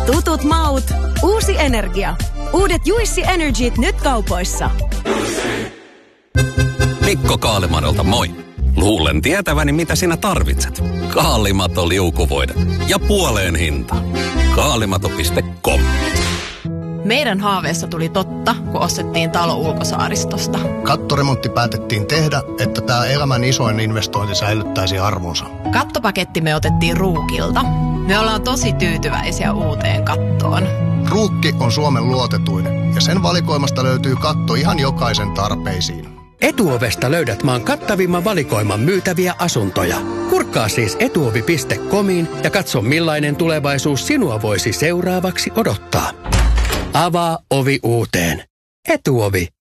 Tutut maut, uusi energia. Uudet Juissi Energyt nyt kaupoissa. Mikko Kaalimadolta moi. Luulen tietäväni, mitä sinä tarvitset. Kaalimato liukuvoide ja puoleen hinta. Kaalimato.com. Meidän haaveessa tuli totta, kun ostettiin talo Ulkosaaristosta. Kattoremontti päätettiin tehdä, että tämä elämän isoin investointi säilyttäisi arvonsa. Kattopaketti me otettiin Ruukilta. Me ollaan tosi tyytyväisiä uuteen kattoon. Ruukki on Suomen luotetuin ja sen valikoimasta löytyy katto ihan jokaisen tarpeisiin. Etuovesta löydät maan kattavimman valikoiman myytäviä asuntoja. Kurkkaa siis etuovi.comiin ja katso millainen tulevaisuus sinua voisi seuraavaksi odottaa. Avaa ovi uuteen. Etuovi.